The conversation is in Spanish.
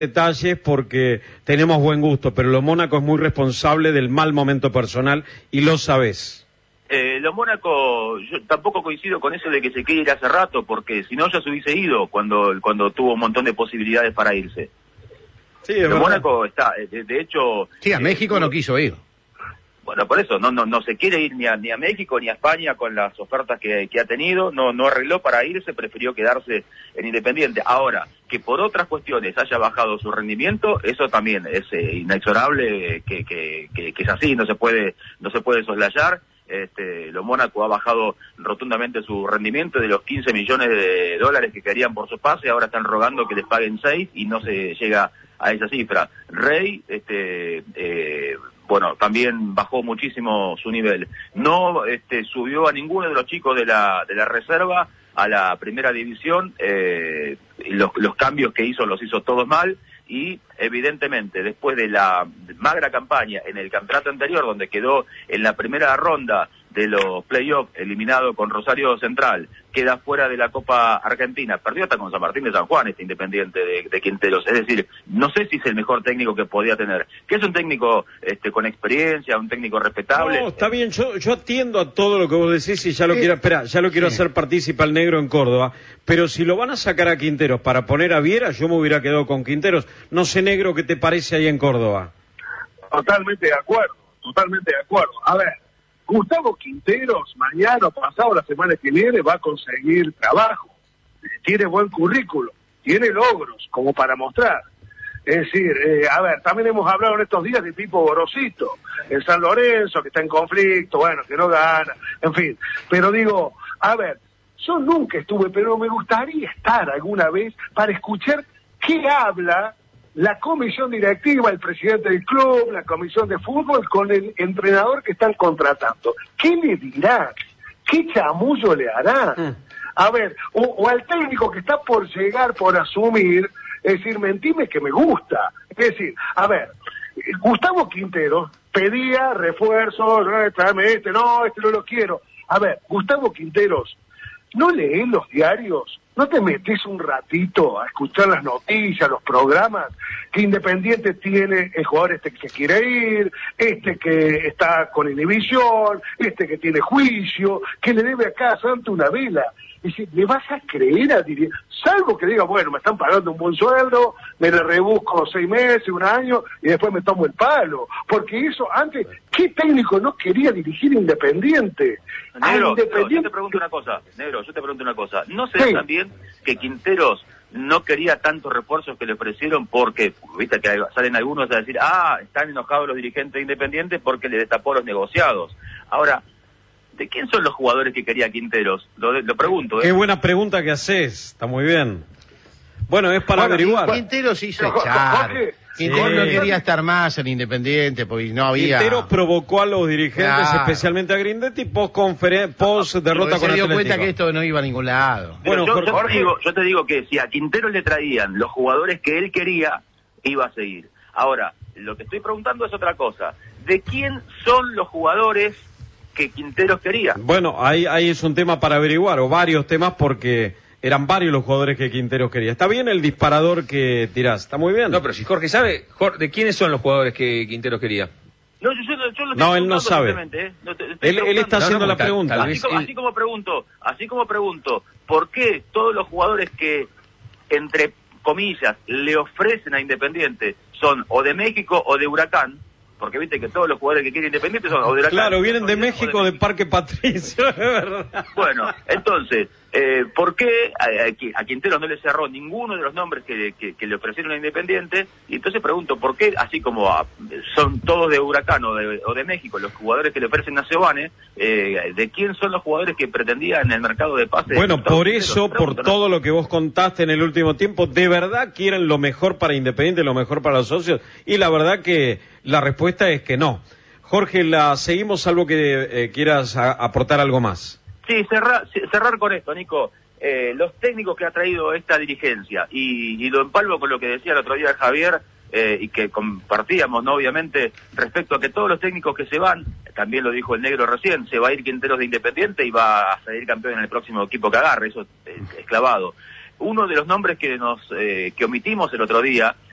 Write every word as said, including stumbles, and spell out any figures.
detalles porque tenemos buen gusto, pero lo Mónaco es muy responsable del mal momento personal y lo sabés. Eh, lo Mónaco, yo tampoco coincido con eso de que se quiere ir hace rato, porque si no ya se hubiese ido cuando cuando tuvo un montón de posibilidades para irse. Sí, es lo verdad. Mónaco está, de, de hecho... Sí, a eh, México no quiso ir. Bueno, por eso, no no no se quiere ir ni a, ni a México ni a España con las ofertas que, que ha tenido, no no arregló para irse, prefirió quedarse en Independiente. Ahora, que por otras cuestiones haya bajado su rendimiento, eso también es eh, inexorable, eh, que, que, que, que es así, no se puede no se puede soslayar. Este, lo Mónaco ha bajado rotundamente su rendimiento de los quince millones de dólares que querían por su pase, ahora están rogando que les paguen seis y no se llega a esa cifra. Rey, este, eh, bueno, también bajó muchísimo su nivel. No este, subió a ninguno de los chicos de la, de la reserva a la primera división, eh, los, los cambios que hizo los hizo todos mal. Y evidentemente después de la magra campaña en el campeonato anterior, donde quedó en la primera ronda de los playoffs eliminado con Rosario Central, queda fuera de la Copa Argentina, perdió hasta con San Martín de San Juan, este Independiente de, de Quinteros, es decir, no sé si es el mejor técnico que podía tener, que es un técnico este, con experiencia, un técnico respetable. No, está bien, yo, yo atiendo a todo lo que vos decís y ya lo Eh, quiero, espera, ya lo quiero sí. hacer partícipe al negro en Córdoba, pero si lo van a sacar a Quinteros para poner a Viera, yo me hubiera quedado con Quinteros. No sé, negro, ¿qué te parece ahí en Córdoba? Totalmente de acuerdo, totalmente de acuerdo. A ver, Gustavo Quinteros, mañana o pasado, la semana que viene, va a conseguir trabajo. Tiene buen currículo, tiene logros como para mostrar. Es decir, eh, a ver, también hemos hablado en estos días de Pipo Gorosito, en San Lorenzo, que está en conflicto, bueno, que no gana, en fin. Pero digo, a ver, yo nunca estuve, pero me gustaría estar alguna vez para escuchar qué habla la comisión directiva, el presidente del club, la comisión de fútbol, con el entrenador que están contratando. ¿Qué le dirá? ¿Qué chamullo le hará? Mm. A ver, o, o al técnico que está por llegar, por asumir, es decir, mentime que me gusta. Es decir, a ver, Gustavo Quinteros pedía refuerzos, no, tráeme este, no, este no lo quiero. A ver, Gustavo Quinteros, ¿no lees los diarios? ¿No te metes un ratito a escuchar las noticias, los programas? Que Independiente tiene el jugador este que quiere ir, este que está con inhibición, este que tiene juicio, que le debe a cada santo una vela. Y si ¿le vas a creer a dirigir? Salvo que diga, bueno, me están pagando un buen sueldo, me le rebusco seis meses, un año, y después me tomo el palo. Porque eso, antes, ¿qué técnico no quería dirigir Independiente? Negro, Independiente... Negro, yo te pregunto una cosa, Negro, yo te pregunto una cosa. ¿No se sí. también que Quinteros no quería tantos refuerzos que le ofrecieron porque, viste que salen algunos a decir, ah, están enojados los dirigentes de Independiente porque le destapó los negociados? Ahora, ¿de quién son los jugadores que quería Quinteros? Lo, lo pregunto, ¿eh? Qué buena pregunta que haces, está muy bien. Bueno, es para bueno, averiguar. Quinteros hizo Pero, echar. Jorge, Quinteros sí. no quería estar más en Independiente porque no había... Quinteros provocó a los dirigentes, Claro. especialmente a Grindetti, post, post derrota Porque con se dio Atlético. cuenta que esto no iba a ningún lado. Bueno, yo, yo, Jorge, te digo, yo te digo que si a Quinteros le traían los jugadores que él quería, iba a seguir. Ahora, lo que estoy preguntando es otra cosa. ¿De quién son los jugadores que Quinteros quería? Bueno, ahí, ahí es un tema para averiguar, o varios temas, porque eran varios los jugadores que Quinteros quería. Está bien el disparador que tirás, está muy bien. No, pero si Jorge sabe, Jorge, ¿de quiénes son los jugadores que Quinteros quería? No, yo, yo, yo lo estoy No, él no preguntando sabe. simplemente, ¿eh? No, te- te estoy Él, él está preguntando. haciendo No, no, la tal- pregunta. tal Así vez como, él- así como pregunto, así como pregunto, ¿por qué todos los jugadores que, entre comillas, le ofrecen a Independiente son o de México o de Huracán? Porque viste que todos los jugadores que quieren Independiente son o de Huracán. Claro, vienen de o México, o de Parque Patricio, es verdad. Bueno, entonces, eh, ¿por qué a, a, a Quinteros no le cerró ninguno de los nombres que, que, que le ofrecieron a Independiente? Y entonces pregunto, ¿por qué, así como a, son todos de Huracán o de, o de México, los jugadores que le ofrecen a Seoane, eh, ¿de quién son los jugadores que pretendía en el mercado de pases? Bueno, por eso, por Pregunto, ¿no? todo lo que vos contaste en el último tiempo, ¿de verdad quieren lo mejor para Independiente, lo mejor para los socios? Y la verdad que la respuesta es que no. Jorge, la seguimos, salvo que eh, quieras a, aportar algo más. Sí, cerrar, cerrar con esto, Nico. Eh, los técnicos que ha traído esta dirigencia, y, y lo empalmo con lo que decía el otro día Javier, eh, y que compartíamos, ¿no? Obviamente, respecto a que todos los técnicos que se van, también lo dijo el negro recién, se va a ir Quinteros de Independiente y va a salir campeón en el próximo equipo que agarre, eso es, es clavado. Uno de los nombres que nos eh, que omitimos el otro día